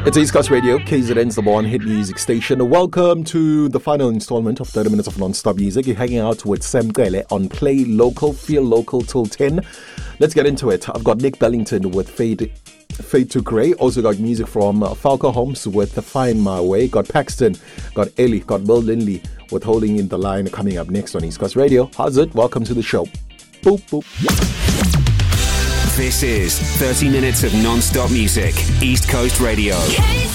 It's East Coast Radio, KZN's the one hit music station. Welcome to the final installment of 30 minutes of non-stop music. You're hanging out with Sam Kele on Play Local, Feel Local till 10. Let's get into it. I've got Nick Bellington with Fade to Grey. Also got music from Falco Holmes with Find My Way. Got Paxton, got Ellie, got Bill Lindley with Holding in the Line coming up next on East Coast Radio. How's it? Welcome to the show. Boop, boop. This is 30 minutes of non-stop music. East Coast Radio.